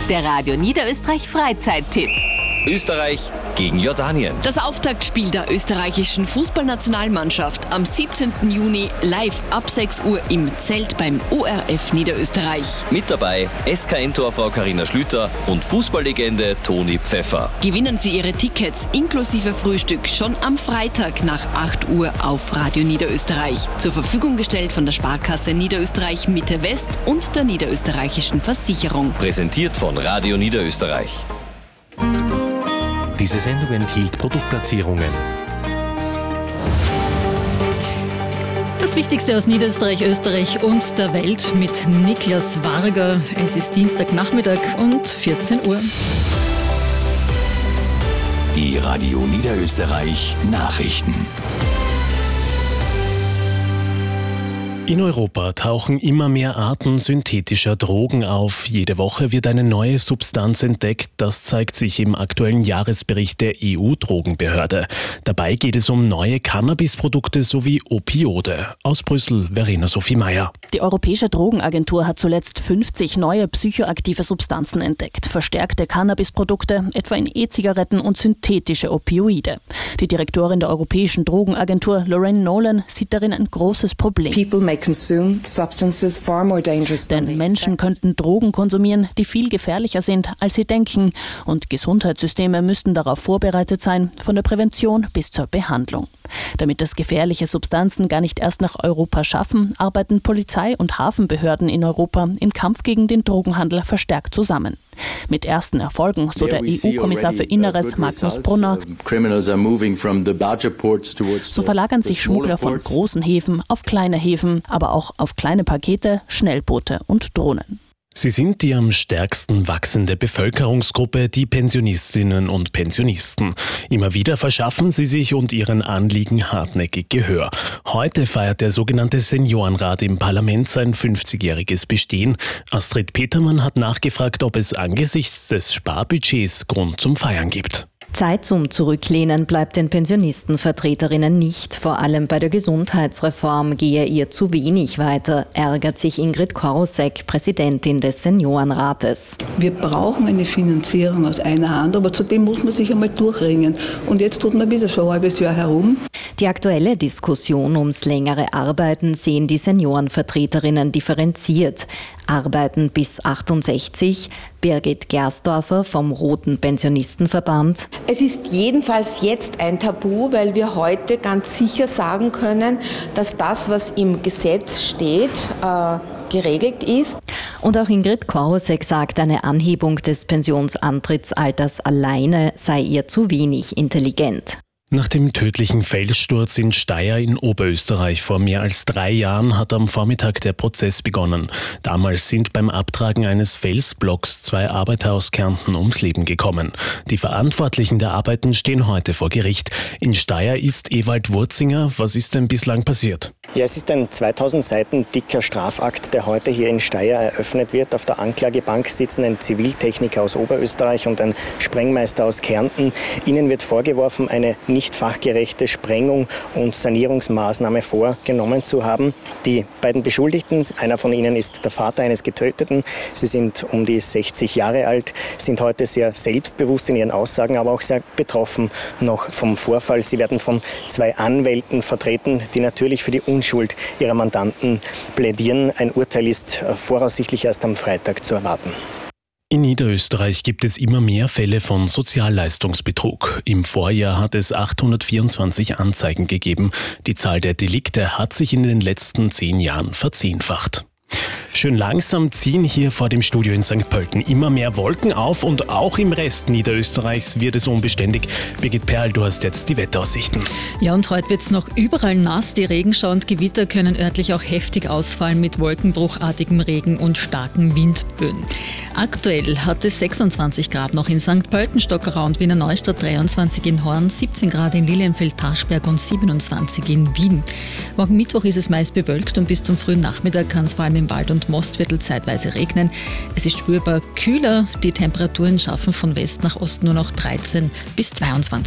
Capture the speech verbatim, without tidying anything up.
Der Radio Niederösterreich Freizeittipp. Österreich gegen Jordanien. Das Auftaktspiel der österreichischen Fußballnationalmannschaft am siebzehnten Juni live ab sechs Uhr im Zelt beim O R F Niederösterreich. Mit dabei S K N-Torfrau Carina Schlüter und Fußballlegende Toni Pfeffer. Gewinnen Sie Ihre Tickets inklusive Frühstück schon am Freitag nach acht Uhr auf Radio Niederösterreich. Zur Verfügung gestellt von der Sparkasse Niederösterreich Mitte West und der Niederösterreichischen Versicherung. Präsentiert von Radio Niederösterreich. Diese Sendung enthielt Produktplatzierungen. Das Wichtigste aus Niederösterreich, Österreich und der Welt mit Niklas Varga. Es ist Dienstagnachmittag und vierzehn Uhr. Die Radio Niederösterreich Nachrichten. In Europa tauchen immer mehr Arten synthetischer Drogen auf. Jede Woche wird eine neue Substanz entdeckt. Das zeigt sich im aktuellen Jahresbericht der E U-Drogenbehörde. Dabei geht es um neue Cannabisprodukte sowie Opiode. Aus Brüssel, Verena Sophie Meyer. Die Europäische Drogenagentur hat zuletzt fünfzig neue psychoaktive Substanzen entdeckt. Verstärkte Cannabisprodukte, etwa in E-Zigaretten und synthetische Opioide. Die Direktorin der Europäischen Drogenagentur, Lorraine Nolan, sieht darin ein großes Problem. Denn Menschen könnten Drogen konsumieren, die viel gefährlicher sind, als sie denken. Und Gesundheitssysteme müssten darauf vorbereitet sein, von der Prävention bis zur Behandlung. Damit das gefährliche Substanzen gar nicht erst nach Europa schaffen, arbeiten Polizei und Hafenbehörden in Europa im Kampf gegen den Drogenhandel verstärkt zusammen. Mit ersten Erfolgen, so der E U-Kommissar für Inneres Magnus Brunner. So verlagern sich Schmuggler von großen Häfen auf kleine Häfen, aber auch auf kleine Pakete, Schnellboote und Drohnen. Sie sind die am stärksten wachsende Bevölkerungsgruppe, die Pensionistinnen und Pensionisten. Immer wieder verschaffen sie sich und ihren Anliegen hartnäckig Gehör. Heute feiert der sogenannte Seniorenrat im Parlament sein fünfzigjähriges Bestehen. Astrid Petermann hat nachgefragt, ob es angesichts des Sparbudgets Grund zum Feiern gibt. Zeit zum Zurücklehnen bleibt den Pensionistenvertreterinnen nicht. Vor allem bei der Gesundheitsreform gehe ihr zu wenig weiter, ärgert sich Ingrid Korosek, Präsidentin des Seniorenrates. Wir brauchen eine Finanzierung aus einer Hand, aber zudem muss man sich einmal durchringen. Und jetzt tut man wieder schon ein halbes Jahr herum. Die aktuelle Diskussion ums längere Arbeiten sehen die Seniorenvertreterinnen differenziert. Arbeiten bis achtundsechzig, Birgit Gersdorfer vom Roten Pensionistenverband. Es ist jedenfalls jetzt ein Tabu, weil wir heute ganz sicher sagen können, dass das, was im Gesetz steht, äh, geregelt ist. Und auch Ingrid Korosek sagt, eine Anhebung des Pensionsantrittsalters alleine sei ihr zu wenig intelligent. Nach dem tödlichen Felssturz in Steyr in Oberösterreich vor mehr als drei Jahren hat am Vormittag der Prozess begonnen. Damals sind beim Abtragen eines Felsblocks zwei Arbeiter aus Kärnten ums Leben gekommen. Die Verantwortlichen der Arbeiten stehen heute vor Gericht. In Steyr ist Ewald Wurzinger. Was ist denn bislang passiert? Ja, es ist ein zweitausend Seiten dicker Strafakt, der heute hier in Steyr eröffnet wird. Auf der Anklagebank sitzen ein Ziviltechniker aus Oberösterreich und ein Sprengmeister aus Kärnten. Ihnen wird vorgeworfen, eine nicht fachgerechte Sprengung und Sanierungsmaßnahme vorgenommen zu haben. Die beiden Beschuldigten, einer von ihnen ist der Vater eines Getöteten. Sie sind um die sechzig Jahre alt, sind heute sehr selbstbewusst in ihren Aussagen, aber auch sehr betroffen noch vom Vorfall. Sie werden von zwei Anwälten vertreten, die natürlich für die Unschuld ihrer Mandanten plädieren. Ein Urteil ist voraussichtlich erst am Freitag zu erwarten. In Niederösterreich gibt es immer mehr Fälle von Sozialleistungsbetrug. Im Vorjahr hat es achthundertvierundzwanzig Anzeigen gegeben. Die Zahl der Delikte hat sich in den letzten zehn Jahren verzehnfacht. Schön langsam ziehen hier vor dem Studio in Sankt Pölten immer mehr Wolken auf und auch im Rest Niederösterreichs wird es unbeständig. Birgit Perl, du hast jetzt die Wetteraussichten. Ja, und heute wird es noch überall nass. Die Regenschauer und Gewitter können örtlich auch heftig ausfallen mit wolkenbruchartigem Regen und starken Windböen. Aktuell hat es sechsundzwanzig Grad noch in Sankt Pölten, Stockerau und Wiener Neustadt, dreiundzwanzig in Horn, siebzehn Grad in Lilienfeld, Taschberg und siebenundzwanzig in Wien. Morgen Mittwoch ist es meist bewölkt und bis zum frühen Nachmittag kann es vor allem im Wald- und Mostviertel zeitweise regnen. Es ist spürbar kühler. Die Temperaturen schaffen von West nach Ost nur noch dreizehn bis zweiundzwanzig